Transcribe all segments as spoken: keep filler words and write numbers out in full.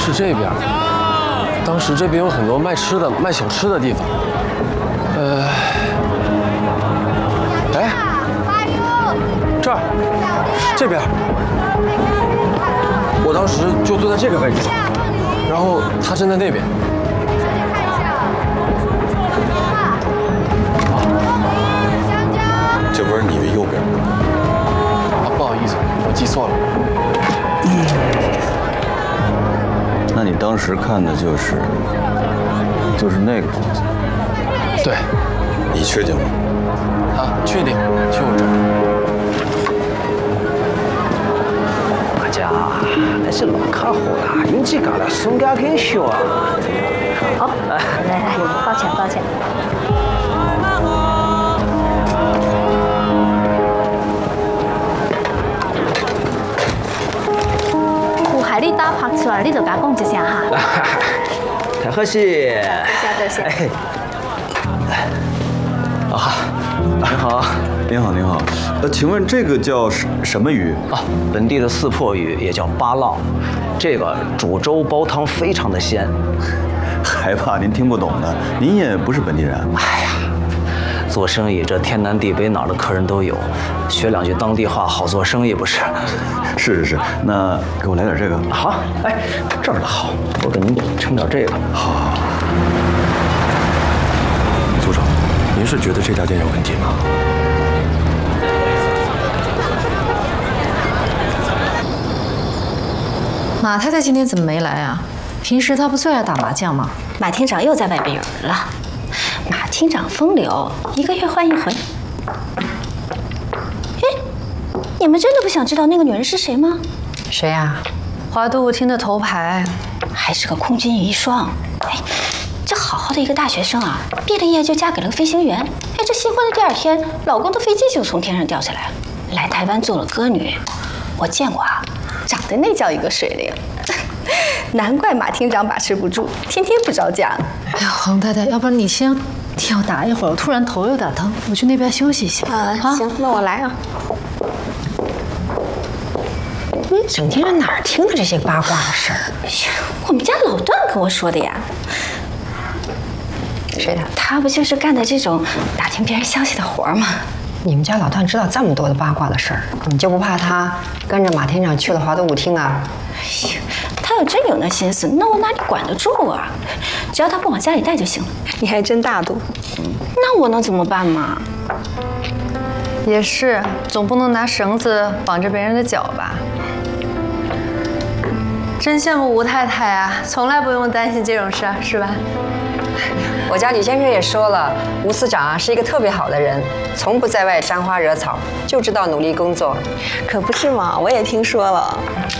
是这边。当时这边有很多卖吃的、卖小吃的地方。呃，哎，这儿，这边。我当时就坐在这个位置上，然后他站在那边。 这不是你的右边吗？ 啊，不好意思，我记错了。 那你当时看的就是，就是那个房子？ 对。 你确定吗？ 啊，确定，就这儿。 大家，那是老客户了，用这个了，送给更小啊。 好，来来，抱歉抱歉。有害你打拍出来，你就甲讲一声哈。 太可惜。 多谢多谢。 啊， 您好，您好，您好。呃，请问这个叫什什么鱼啊？本地的四破鱼也叫巴浪，这个煮粥煲汤非常的鲜。 还怕您听不懂呢？您也不是本地人。 哎呀，做生意这天南地北哪儿的客人都有，学两句当地话好做生意不是？ 是是是，那给我来点这个。 好，哎，这儿的好，我给您盛点这个。 好。 组长，您是觉得这家店有问题吗？ 马太太今天怎么没来啊？平时她不最爱打麻将吗？ 马厅长又在外边游了。马厅长风流，一个月换一回。哎，你们真的不想知道那个女人是谁吗？ 谁呀？华都舞厅的头牌， 还是个空军遗孀。哎，这好好的一个大学生啊，毕了业就嫁给了个飞行员。哎，这新婚的第二天，老公的飞机就从天上掉下来，来台湾做了歌女。我见过啊，长得那叫一个水灵。难怪马厅长把持不住，天天不着家。 哎呀，黄太太，要不然你先替我打一会儿，我突然头有点疼，我去那边休息一下。 啊，行，那我来啊。 你整天在哪儿听的这些八卦的事儿？ 我们家老段跟我说的呀。 谁的？ 他不就是干的这种打听别人消息的活吗？ 你们家老段知道这么多的八卦的事儿，你就不怕他跟着马厅长去了华都舞厅啊？ 哎呀，他要真有那心思，那我哪里管得住啊？只要他不往家里带就行了。 你还真大度。 嗯，那我能怎么办嘛？ 也是，总不能拿绳子绑着别人的脚吧？真羡慕吴太太啊，从来不用担心这种事儿，是吧？ 我家李先生也说了，吴司长啊是一个特别好的人，从不在外沾花惹草，就知道努力工作。 可不是嘛，我也听说了。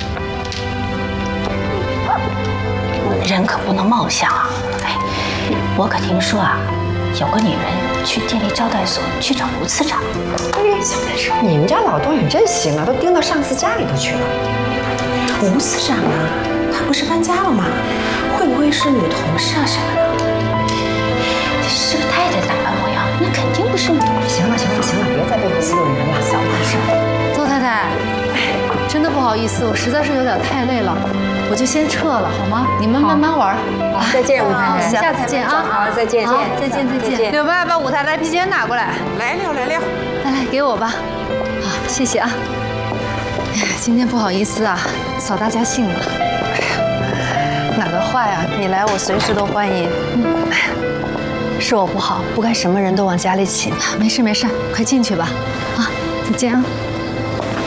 人可不能貌相啊！哎，我可听说啊，有个女人去电力招待所去找吴次长。 哎，小白说，你们家老段也真行啊，都盯到上司家里头去了。 吴司长啊，他不是搬家了吗？会不会是女同事啊什么的？ 是个太太打扮模样，那肯定不是女。 行了行了行了，别再背后议论人了，小大事。 邹太太，真的不好意思，我实在是有点太累了，我就先撤了，好吗？你们慢慢玩。 好，再见，吴太太， 下次见啊！ 好，再见， 再见再见。柳爸，把舞台来皮鞋拿过来。 来了来了， 来来，给我吧。好，谢谢啊。哎呀，今天不好意思啊，扫大家兴了。哎呀，哪的话呀？你来我随时都欢迎。嗯，哎呀，是我不好，不该什么人都往家里请。没事没事，快进去吧。啊，再见啊。